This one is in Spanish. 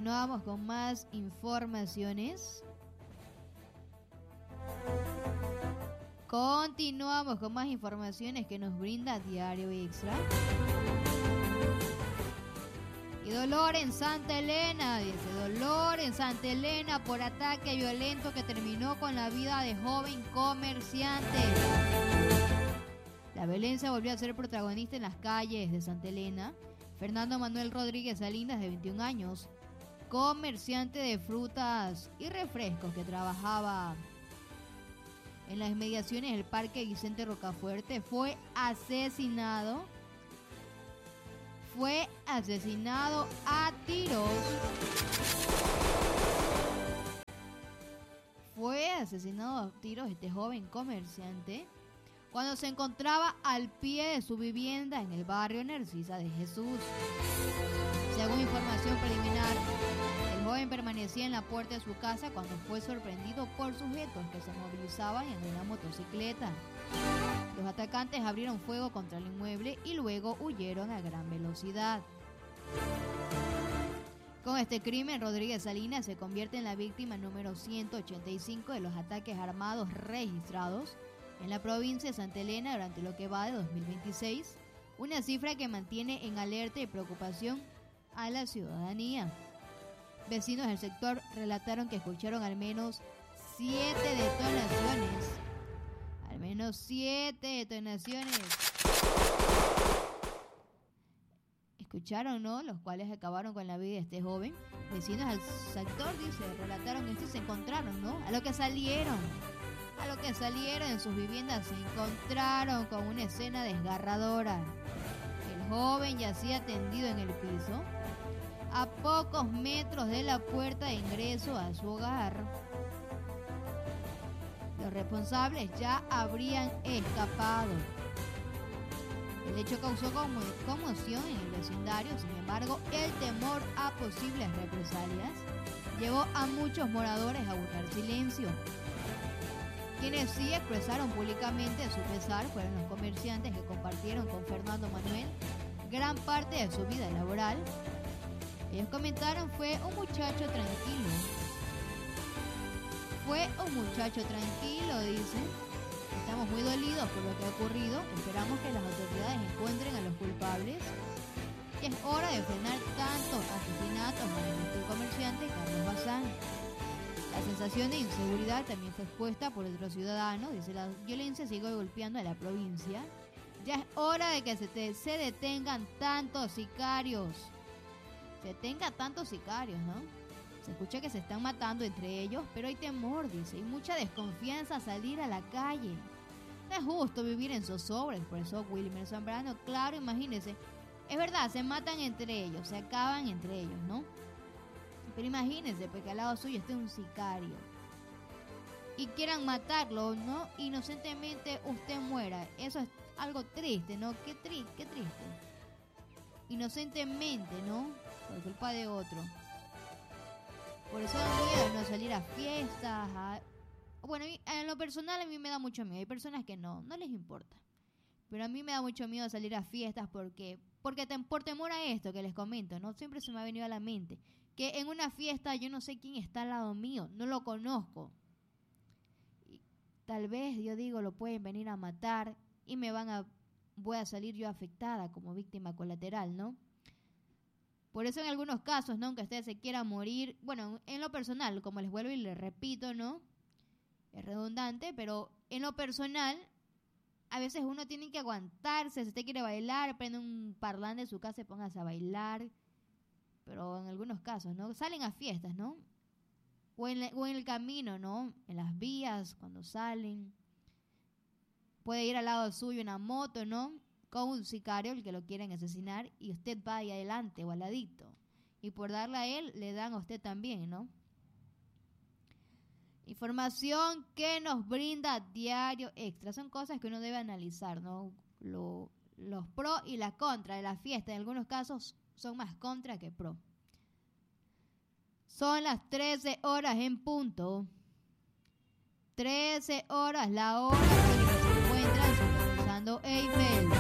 Continuamos con más informaciones. Continuamos con más informaciones que nos brinda Diario Extra. Y dolor en Santa Elena, dice, dolor en Santa Elena por ataque violento que terminó con la vida de joven comerciante. La violencia volvió a ser protagonista en las calles de Santa Elena. Fernando Manuel Rodríguez Salinas, de 21 años, comerciante de frutas y refrescos que trabajaba en las inmediaciones del Parque Vicente Rocafuerte, fue asesinado a tiros. Fue asesinado a tiros este joven comerciante cuando se encontraba al pie de su vivienda en el barrio Narcisa de Jesús. Según información preliminar, el joven permanecía en la puerta de su casa cuando fue sorprendido por sujetos que se movilizaban en una motocicleta. Los atacantes abrieron fuego contra el inmueble y luego huyeron a gran velocidad. Con este crimen, Rodríguez Salinas se convierte en la víctima número 185 de los ataques armados registrados en la provincia de Santa Elena durante lo que va de 2026, una cifra que mantiene en alerta y preocupación a la ciudadanía. Vecinos del sector relataron que escucharon al menos 7 detonaciones. Al menos 7 detonaciones. Escucharon, ¿no? Los cuales acabaron con la vida de este joven. Vecinos del sector, dice, relataron esto y se encontraron, ¿no? A lo que salieron en sus viviendas se encontraron con una escena desgarradora. El joven yacía tendido en el piso, a pocos metros de la puerta de ingreso a su hogar. Los responsables ya habrían escapado. El hecho causó conmoción en el vecindario. Sin embargo, el temor a posibles represalias llevó a muchos moradores a guardar silencio. Quienes sí expresaron públicamente su pesar fueron los comerciantes que compartieron con Fernando Manuel gran parte de su vida laboral. Ellos comentaron, fue un muchacho tranquilo, dicen. Estamos muy dolidos por lo que ha ocurrido. Esperamos que las autoridades encuentren a los culpables. Y es hora de frenar tantos asesinatos, manifestó el comerciante Carlos Bazán. La sensación de inseguridad también fue expuesta por otro ciudadano. Dice, la violencia sigue golpeando a la provincia. Ya es hora de que se detengan tantos sicarios. ¿No? Se escucha que se están matando entre ellos, pero hay temor, dice, y mucha desconfianza a salir a la calle. No es justo vivir en zozobra, expresó Wilmer Zambrano. Claro, imagínense, es verdad, se matan entre ellos, se acaban entre ellos, ¿no? Pero imagínense, porque al lado suyo esté un sicario y quieran matarlo, ¿no? Inocentemente usted muera. Eso es algo triste, ¿no? Qué triste. Inocentemente, ¿no? Por culpa de otro. Por eso da miedo no salir a fiestas. Bueno, en lo personal a mí me da mucho miedo. Hay personas que no les importa. Pero a mí me da mucho miedo salir a fiestas porque por temor a esto que les comento, ¿no? Siempre se me ha venido a la mente que en una fiesta yo no sé quién está al lado mío, no lo conozco. Y tal vez, yo digo, lo pueden venir a matar y voy a salir yo afectada como víctima colateral, ¿no? Por eso en algunos casos, ¿no? Aunque usted se quiera morir, bueno, en lo personal, como les vuelvo y les repito, ¿no? Es redundante, pero en lo personal, a veces uno tiene que aguantarse. Si usted quiere bailar, prende un parlante de su casa y póngase a bailar. Pero en algunos casos, ¿no? Salen a fiestas, ¿no? O en el camino, ¿no? En las vías, cuando salen. Puede ir al lado suyo una moto, ¿no? Con un sicario, el que lo quieren asesinar, y usted va ahí adelante o al ladito. Y por darle a él, le dan a usted también, ¿no? Información que nos brinda Diario Extra. Son cosas que uno debe analizar, ¿no? Los pros y las contras de la fiesta. En algunos casos son más contra que pro. Son las 13 horas en punto. 13 horas, la hora en que se encuentran sintonizando Eiffel.